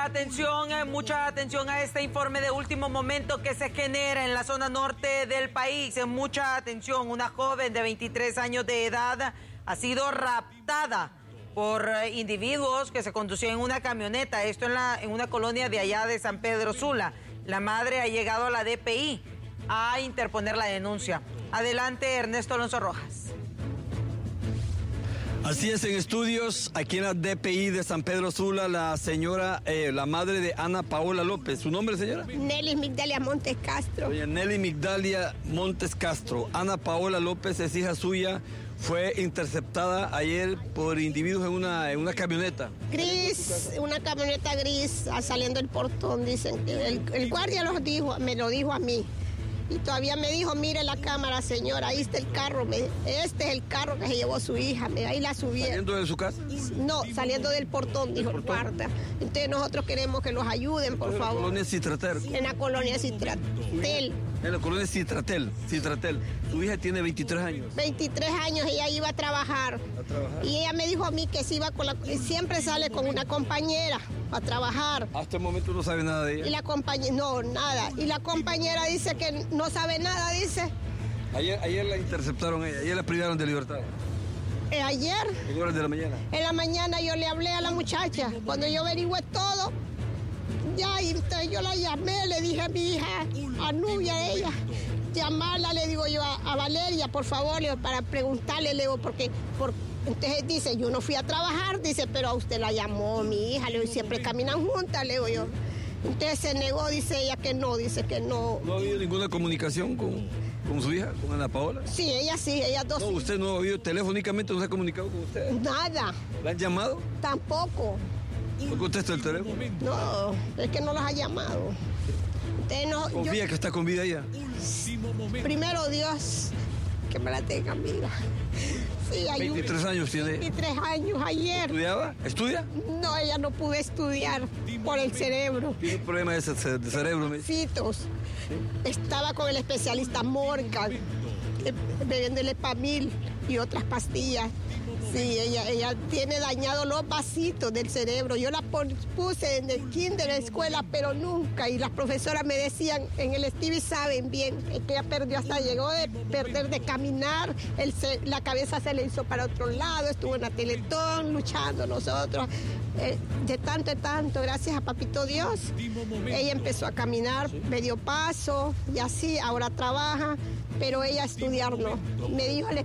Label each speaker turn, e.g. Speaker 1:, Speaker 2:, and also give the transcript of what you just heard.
Speaker 1: mucha atención a este informe de último momento que se genera en la zona norte del país. Mucha atención, una joven de 23 años de edad ha sido raptada por individuos que se conducían en una camioneta, esto en una colonia de allá de San Pedro Sula. La madre ha llegado a la DPI a interponer la denuncia. Adelante, Ernesto Alonso Rojas.
Speaker 2: Así es, en estudios, aquí en la DPI de San Pedro Sula, la señora, la madre de Ana Paola López. ¿Su nombre, señora?
Speaker 3: Nelly Migdalia Montes Castro.
Speaker 2: Doña Nelly Migdalia Montes Castro. Ana Paola López es hija suya, fue interceptada ayer por individuos en una camioneta.
Speaker 3: Gris, una camioneta gris, saliendo del portón, dicen. El guardia me lo dijo a mí. Y todavía me dijo, mire la cámara, señora, ahí está el carro. Este es el carro que se llevó su hija. Ahí la subieron.
Speaker 2: ¿Saliendo de su casa?
Speaker 3: No, saliendo del portón, dijo el guardia. Entonces nosotros queremos que los ayuden, por favor.
Speaker 2: ¿En la colonia Citratel?
Speaker 3: En la colonia Citratel.
Speaker 2: En la colonia Citratel. Su hija tiene 23 años.
Speaker 3: 23 años, ella iba a trabajar. Y ella me dijo a mí que se iba siempre sale con una compañera a trabajar.
Speaker 2: Hasta el momento no sabe nada de ella.
Speaker 3: Y la compañera, no, nada. Y la compañera dice que no sabe nada, dice.
Speaker 2: Ayer la interceptaron a ella, ayer la privaron de libertad.
Speaker 3: Ayer.
Speaker 2: ¿En horas de la mañana?
Speaker 3: En la mañana yo le hablé a la muchacha. Cuando yo averigüé todo, ya, y entonces yo la llamé, le dije a mi hija, a Nubia, ella, llamarla, le digo yo a Valeria, por favor, para preguntarle, le digo, porque entonces dice, yo no fui a trabajar, dice, pero a usted la llamó mi hija, le digo, siempre caminan juntas, le digo yo. Entonces se negó, dice ella que no, dice que no.
Speaker 2: ¿No ha habido ninguna comunicación con su hija, con Ana Paola?
Speaker 3: Sí, ellas dos.
Speaker 2: No, ¿usted no ha habido telefónicamente, no se ha comunicado con usted?
Speaker 3: Nada.
Speaker 2: ¿La han llamado?
Speaker 3: Tampoco.
Speaker 2: ¿No contesta el teléfono?
Speaker 3: No, es que no las ha llamado. No,
Speaker 2: ¿Confía que está con vida ella?
Speaker 3: Primero Dios, que me la tenga viva. Sí,
Speaker 2: 23 años tiene.
Speaker 3: 23 años ayer.
Speaker 2: ¿Estudiaba? ¿Estudia?
Speaker 3: No, ella no pudo estudiar por el cerebro.
Speaker 2: ¿Tiene un problema de cerebro?
Speaker 3: Fitos. Estaba con el especialista Morgan, bebiéndole Pamil y otras pastillas. Sí, ella tiene dañado los vasitos del cerebro. Yo la puse en el kinder, en la escuela, pero nunca. Y las profesoras me decían, en el Stevie saben bien, que ella perdió, hasta llegó de perder de caminar, la cabeza se le hizo para otro lado, estuvo en la Teletón luchando nosotros. De tanto, gracias a Papito Dios, ella empezó a caminar, me dio paso y así, ahora trabaja, pero ella a estudiar no. Me dijo el